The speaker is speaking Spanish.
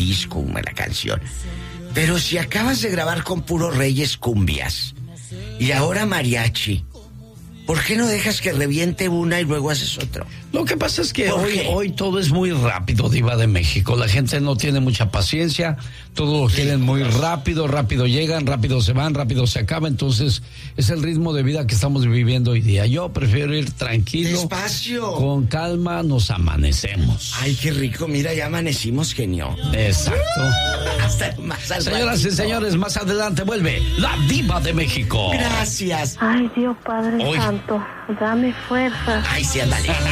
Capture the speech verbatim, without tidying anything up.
disco, la canción. Pero si acabas de grabar con puros Reyes cumbias y ahora mariachi, ¿por qué no dejas que reviente una y luego haces otro? Lo que pasa es que hoy, hoy todo es muy rápido, Diva de México. La gente no tiene mucha paciencia, todo lo quieren muy rápido, rápido llegan, rápido se van, rápido se acaba. Entonces, es el ritmo de vida que estamos viviendo hoy día. Yo prefiero ir tranquilo. Despacio. Con calma, nos amanecemos. Ay, qué rico, mira, ya amanecimos, genio. Exacto. Hasta más al Señoras ratito. y señores, más adelante vuelve la Diva de México. Gracias. Ay, Dios Padre Hoy. Santo, dame fuerza. Ay, sí, ándale.